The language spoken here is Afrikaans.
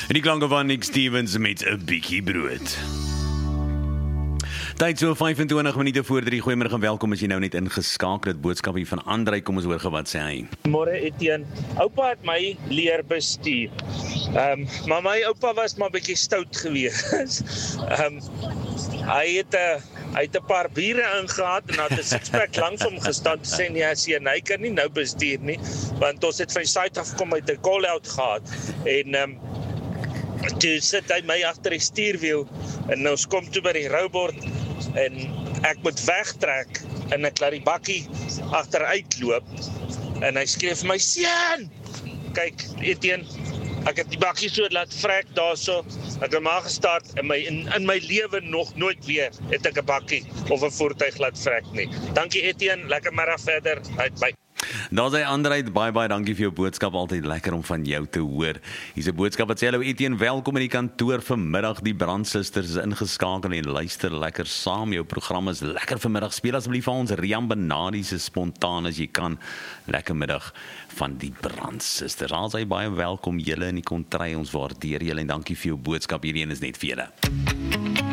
En die klanke van Nick Stevens met 'n bietjie brood. Tyd so 25 minute voor 3. Goeiemôre en welkom as jy nou net ingeskakel het. Boodskap hier van Andrei, kom ons hoor gou wat sê hy. Môre Etienne, oupa het my leer bestuur. Maar my oupa was maar 'n bietjie stout gewees. Hy het 'n paar biere ingehaat en had 'n sixpack langs hom gestaan te sê nee, seun, hy kan nie nou bestuur nie, want ons het van die site af kom uit 'n call-out gehad en toe sit hy my agter die stuurwiel en ons kom toe by die roubord en ek moet wegtrek en ek laat die bakkie agteruit loop en hy skree vir my seun. Kyk, Etienne, ek het die bakkie so laat vrek daarso. Ek het maar gestart in my lewe nog nooit weer het ek 'n bakkie of 'n voertuig laat vrek nie. Dankie Etienne, lekker middag verder. Bye. Daar sê Andrei, baie dankie vir jou boodskap, altyd lekker om van jou te hoor. Hier's 'n boodskap wat sê, hallo Etienne, welkom in die kantoor vanmiddag, die brandsusters is ingeskakel en luister lekker saam, jou program is lekker vanmiddag, speel asseblief vir ons Rian Benadi se Spontaan as jy kan, lekker middag van die brandsusters. Daar sê baie welkom julle in die kontry, ons waardeer julle en dankie vir jou boodskap, hierdie een is net vir julle.